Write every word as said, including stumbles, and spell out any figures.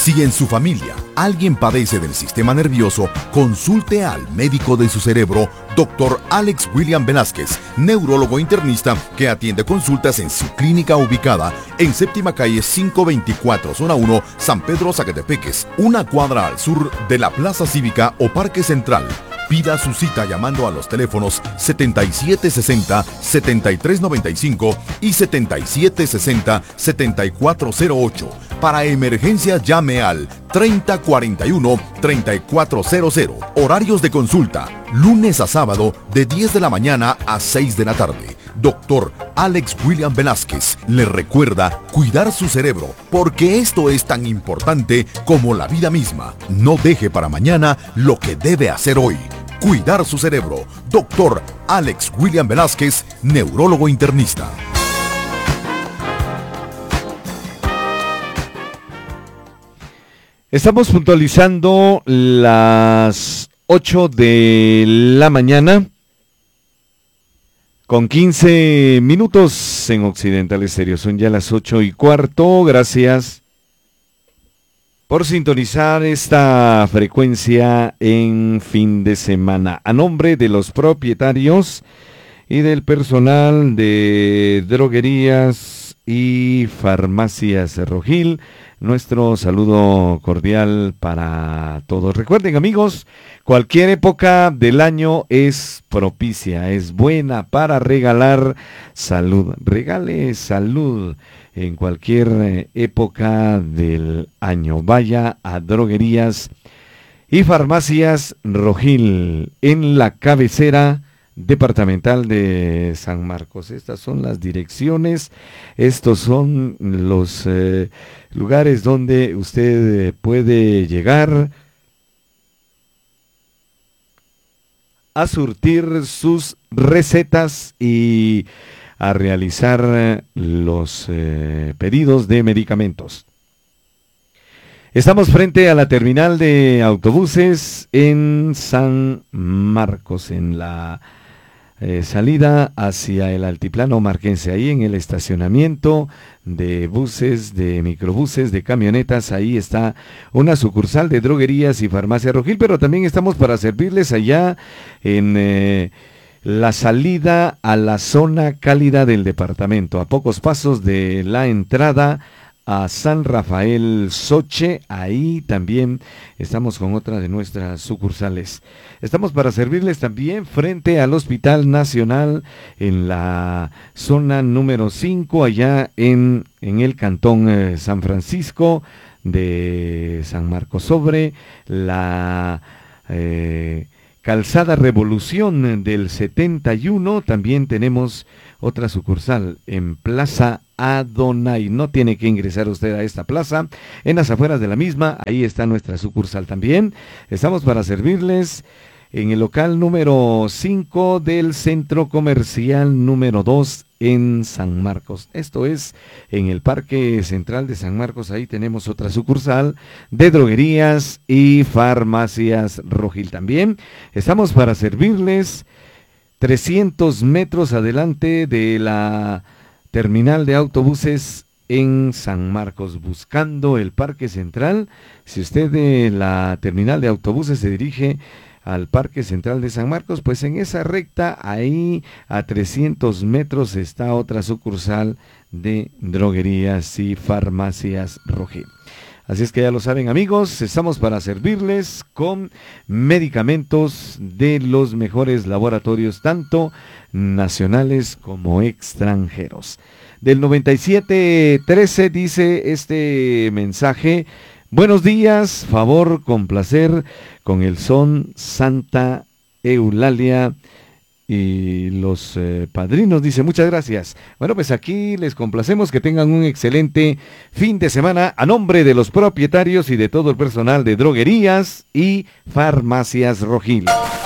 Si en su familia alguien padece del sistema nervioso, consulte al médico de su cerebro, doctor Alex William Velázquez, neurólogo internista que atiende consultas en su clínica ubicada en séptima calle quinientos veinticuatro, zona uno, San Pedro Zacatepeques, una cuadra al sur de la Plaza Cívica o Parque Central. Pida su cita llamando a los teléfonos setenta y siete sesenta, setenta y tres noventa y cinco y setenta y siete sesenta, setenta y cuatro cero ocho. Para emergencias llame al treinta cuarenta y uno, treinta y cuatro cero cero. Horarios de consulta, lunes a sábado de diez de la mañana a seis de la tarde. Doctor Alex William Velázquez le recuerda cuidar su cerebro, porque esto es tan importante como la vida misma. No deje para mañana lo que debe hacer hoy. Cuidar su cerebro. Doctor Alex William Velázquez, neurólogo internista. Estamos puntualizando las ocho de la mañana con quince minutos en Occidental Estéreo. Son ya las ocho y cuarto. Gracias por sintonizar esta frecuencia en fin de semana. A nombre de los propietarios y del personal de droguerías y farmacias Rogil, nuestro saludo cordial para todos. Recuerden, amigos, cualquier época del año es propicia, es buena para regalar salud. Regale salud en cualquier época del año. Vaya a droguerías y farmacias Rogil en la cabecera departamental de San Marcos. Estas son las direcciones, estos son los eh, lugares donde usted eh, puede llegar a surtir sus recetas y a realizar los eh, pedidos de medicamentos. Estamos frente a la terminal de autobuses en San Marcos, en la eh, salida hacia el altiplano marquense, ahí en el estacionamiento de buses, de microbuses, de camionetas. Ahí está una sucursal de droguerías y farmacia Rogil, pero también estamos para servirles allá en Eh, la salida a la zona cálida del departamento, a pocos pasos de la entrada a San Rafael Soche. Ahí también estamos con otra de nuestras sucursales. Estamos para servirles también frente al Hospital Nacional en la zona número cinco, allá en, en el cantón eh, San Francisco de San Marcos, sobre la Eh, Calzada Revolución del setenta y uno. También tenemos otra sucursal en Plaza Adonai. No tiene que ingresar usted a esta plaza, en las afueras de la misma, ahí está nuestra sucursal también. Estamos para servirles en el local número cinco del Centro Comercial número dos en San Marcos. Esto es en el Parque Central de San Marcos. Ahí tenemos otra sucursal de droguerías y farmacias Rogil también. Estamos para servirles trescientos metros adelante de la terminal de autobuses en San Marcos, buscando el Parque Central. Si usted de la terminal de autobuses se dirige al Parque Central de San Marcos, pues en esa recta, ahí a trescientos metros, está otra sucursal de droguerías y farmacias Rogil. Así es que ya lo saben, amigos, estamos para servirles con medicamentos de los mejores laboratorios, tanto nacionales como extranjeros. Del noventa y siete trece dice este mensaje: buenos días, favor complacer con el son Santa Eulalia y los eh, padrinos. Dice, muchas gracias. Bueno, pues aquí les complacemos, que tengan un excelente fin de semana a nombre de los propietarios y de todo el personal de droguerías y farmacias Rogil.